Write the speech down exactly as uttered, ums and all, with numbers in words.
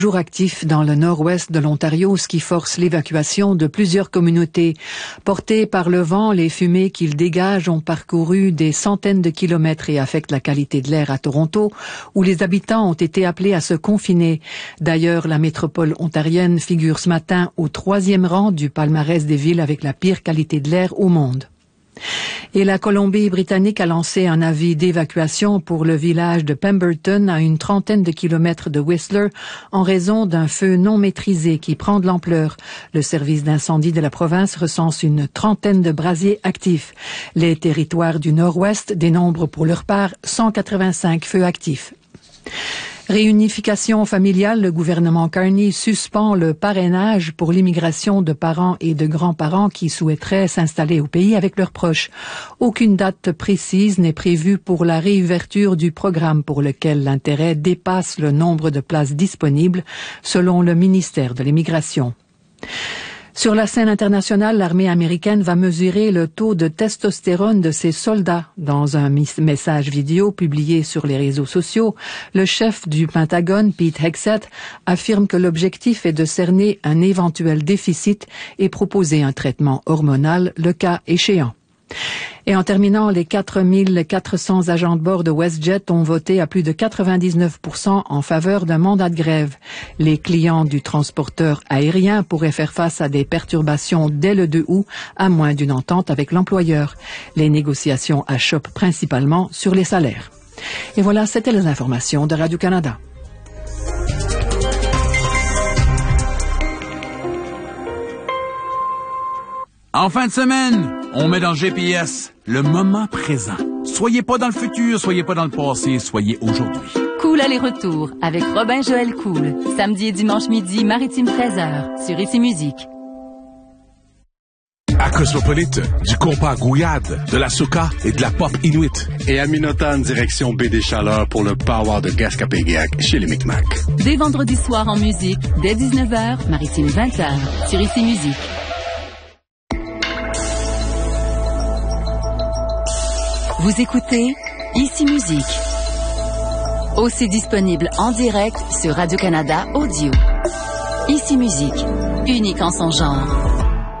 Jour actif dans le nord-ouest de l'Ontario, ce qui force l'évacuation de plusieurs communautés. Portés par le vent, les fumées qu'ils dégagent ont parcouru des centaines de kilomètres et affectent la qualité de l'air à Toronto, où les habitants ont été appelés à se confiner. D'ailleurs, la métropole ontarienne figure ce matin au troisième rang du palmarès des villes avec la pire qualité de l'air au monde. Et la Colombie-Britannique a lancé un avis d'évacuation pour le village de Pemberton à une trentaine de kilomètres de Whistler en raison d'un feu non maîtrisé qui prend de l'ampleur. Le service d'incendie de la province recense une trentaine de brasiers actifs. Les territoires du nord-ouest dénombrent pour leur part cent quatre-vingt-cinq feux actifs. Réunification familiale, le gouvernement Carney suspend le parrainage pour l'immigration de parents et de grands-parents qui souhaiteraient s'installer au pays avec leurs proches. Aucune date précise n'est prévue pour la réouverture du programme pour lequel l'intérêt dépasse le nombre de places disponibles, selon le ministère de l'Immigration. Sur la scène internationale, l'armée américaine va mesurer le taux de testostérone de ses soldats. Dans un message vidéo publié sur les réseaux sociaux, le chef du Pentagone, Pete Hegseth, affirme que l'objectif est de cerner un éventuel déficit et proposer un traitement hormonal le cas échéant. Et en terminant, les quatre mille quatre cents agents de bord de WestJet ont voté à plus de quatre-vingt-dix-neuf pour cent en faveur d'un mandat de grève. Les clients du transporteur aérien pourraient faire face à des perturbations dès le deux août, à moins d'une entente avec l'employeur. Les négociations achoppent principalement sur les salaires. Et voilà, c'était les informations de Radio-Canada. En fin de semaine, on met dans le G P S le moment présent. Soyez pas dans le futur, soyez pas dans le passé, soyez aujourd'hui. Cool aller-retour avec Robin Joël Cool. Samedi et dimanche midi, Maritime treize heures, sur Ici Musique. À Cosmopolite, du compas gouillade, de la soca et de la pop inuit. Et à Minota, direction Baie des Chaleurs pour le Power de Gascapéguac chez les Micmac. Dès vendredi soir en musique, dès dix-neuf heures, Maritime vingt heures, sur Ici Musique. Vous écoutez Ici Musique. Aussi disponible en direct sur Radio-Canada Audio. Ici Musique, unique en son genre.